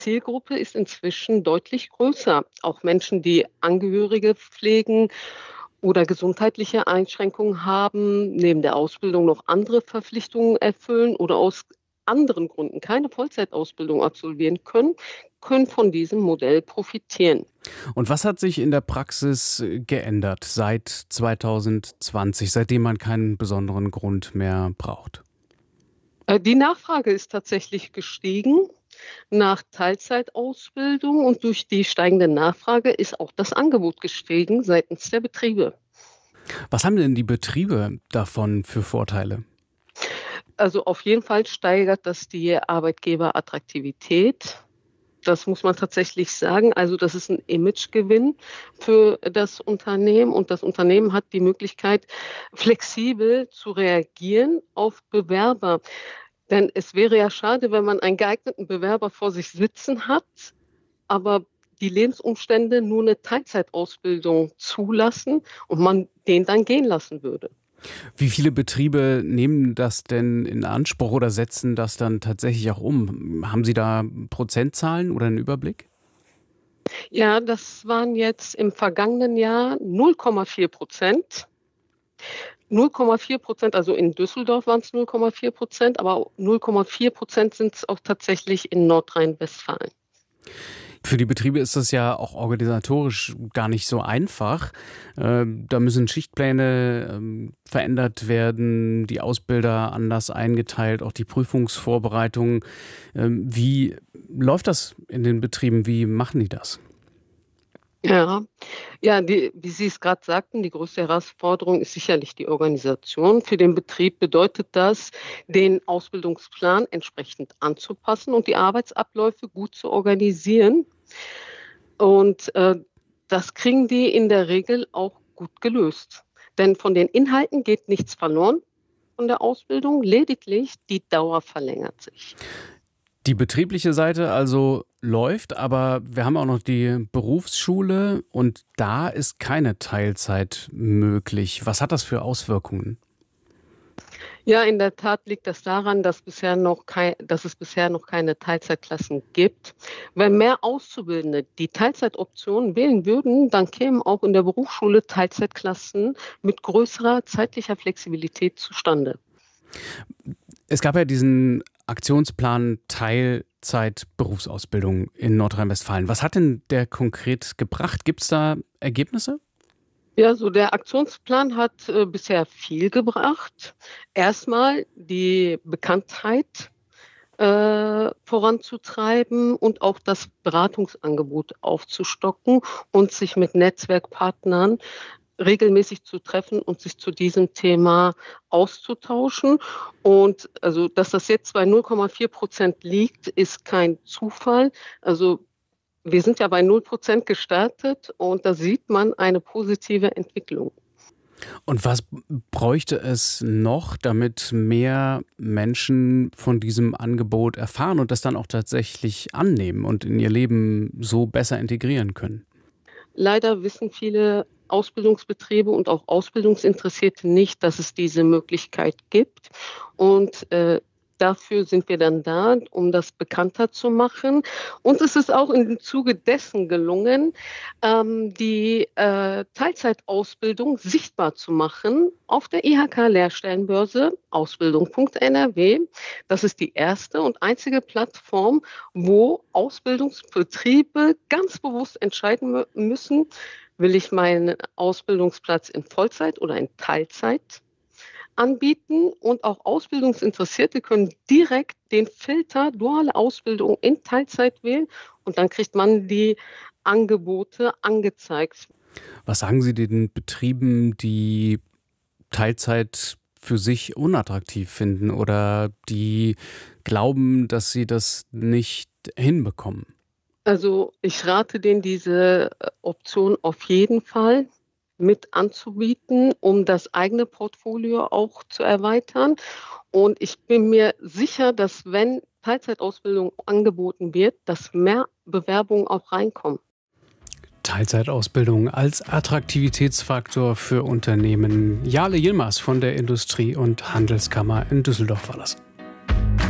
Zielgruppe ist inzwischen deutlich größer. Auch Menschen, die Angehörige pflegen oder gesundheitliche Einschränkungen haben, neben der Ausbildung noch andere Verpflichtungen erfüllen oder aus anderen Gründen keine Vollzeitausbildung absolvieren können, können von diesem Modell profitieren. Und was hat sich in der Praxis geändert seit 2020, seitdem man keinen besonderen Grund mehr braucht? Die Nachfrage ist tatsächlich gestiegen nach Teilzeitausbildung und durch die steigende Nachfrage ist auch das Angebot gestiegen seitens der Betriebe. Was haben denn die Betriebe davon für Vorteile? Also auf jeden Fall steigert das die Arbeitgeberattraktivität. Das muss man tatsächlich sagen. Also das ist ein Imagegewinn für das Unternehmen und das Unternehmen hat die Möglichkeit, flexibel zu reagieren auf Bewerber. Denn es wäre ja schade, wenn man einen geeigneten Bewerber vor sich sitzen hat, aber die Lebensumstände nur eine Teilzeitausbildung zulassen und man den dann gehen lassen würde. Wie viele Betriebe nehmen das denn in Anspruch oder setzen das dann tatsächlich auch um? Haben Sie da Prozentzahlen oder einen Überblick? Ja, das waren jetzt im vergangenen Jahr 0,4%. 0,4%, also in Düsseldorf waren es 0,4%, aber 0,4% sind es auch tatsächlich in Nordrhein-Westfalen. Für die Betriebe ist das ja auch organisatorisch gar nicht so einfach. Da müssen Schichtpläne verändert werden, die Ausbilder anders eingeteilt, auch die Prüfungsvorbereitungen. Wie läuft das in den Betrieben? Wie machen die das? Ja, ja, wie Sie es gerade sagten, die größte Herausforderung ist sicherlich die Organisation. Für den Betrieb bedeutet das, den Ausbildungsplan entsprechend anzupassen und die Arbeitsabläufe gut zu organisieren. Und das kriegen die in der Regel auch gut gelöst. Denn von den Inhalten geht nichts verloren von der Ausbildung, lediglich die Dauer verlängert sich. Die betriebliche Seite also läuft, aber wir haben auch noch die Berufsschule und da ist keine Teilzeit möglich. Was hat das für Auswirkungen? Ja, in der Tat liegt das daran, dass es bisher noch keine Teilzeitklassen gibt. Wenn mehr Auszubildende die Teilzeitoption wählen würden, dann kämen auch in der Berufsschule Teilzeitklassen mit größerer zeitlicher Flexibilität zustande. Es gab ja diesen Aktionsplan Teilzeit Berufsausbildung in Nordrhein-Westfalen. Was hat denn der konkret gebracht? Gibt es da Ergebnisse? Ja, so der Aktionsplan hat bisher viel gebracht. Erstmal die Bekanntheit voranzutreiben und auch das Beratungsangebot aufzustocken und sich mit Netzwerkpartnern regelmäßig zu treffen und sich zu diesem Thema auszutauschen. Und also, dass das jetzt bei 0,4% liegt, ist kein Zufall. Also wir sind ja bei 0% gestartet und da sieht man eine positive Entwicklung. Und was bräuchte es noch, damit mehr Menschen von diesem Angebot erfahren und das dann auch tatsächlich annehmen und in ihr Leben so besser integrieren können? Leider wissen viele Ausbildungsbetriebe und auch Ausbildungsinteressierte nicht, dass es diese Möglichkeit gibt. Und dafür sind wir dann da, um das bekannter zu machen. Und es ist auch im Zuge dessen gelungen, die Teilzeitausbildung sichtbar zu machen auf der IHK-Lehrstellenbörse Ausbildung.nrw. Das ist die erste und einzige Plattform, wo Ausbildungsbetriebe ganz bewusst entscheiden müssen, will ich meinen Ausbildungsplatz in Vollzeit oder in Teilzeit anbieten und auch Ausbildungsinteressierte können direkt den Filter duale Ausbildung in Teilzeit wählen und dann kriegt man die Angebote angezeigt. Was sagen Sie den Betrieben, die Teilzeit für sich unattraktiv finden oder die glauben, dass sie das nicht hinbekommen? Also ich rate denen, diese Option auf jeden Fall mit anzubieten, um das eigene Portfolio auch zu erweitern. Und ich bin mir sicher, dass wenn Teilzeitausbildung angeboten wird, dass mehr Bewerbungen auch reinkommen. Teilzeitausbildung als Attraktivitätsfaktor für Unternehmen. Jale Yilmaz von der Industrie- und Handelskammer in Düsseldorf war das.